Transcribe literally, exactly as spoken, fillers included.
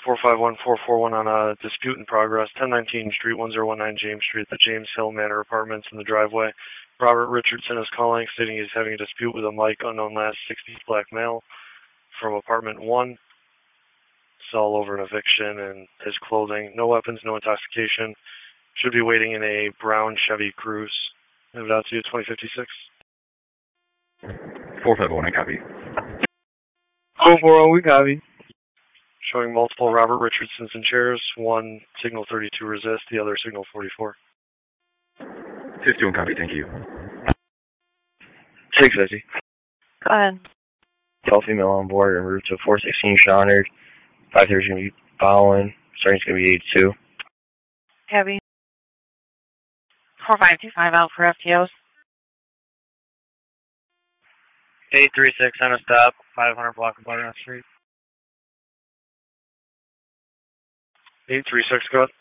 four five one four four one on a dispute in progress, ten nineteen Street, one oh one nine James Street, the James Hill Manor Apartments in the driveway. Robert Richardson is calling, stating he's having a dispute with a Mike, unknown last, sixties black male from apartment one. It's all over an eviction and his clothing. No weapons, no intoxication. Should be waiting in a brown Chevy Cruze. Move it out to you, twenty fifty-six. four five one, I copy. four four one, we copy. Showing multiple Robert Richardsons in chairs. One signal thirty-two resist, the other signal forty-four. fifty-one, copy, thank you. six fifty. Go ahead. Tall female on board en route to four sixteen Shawnered. five thirty is going to be following. Starting's going to be eighty-two. Heavy. four five two five out for F T Os. eight three six on a stop, five hundred block of Butternut Street. eight three six, go ahead.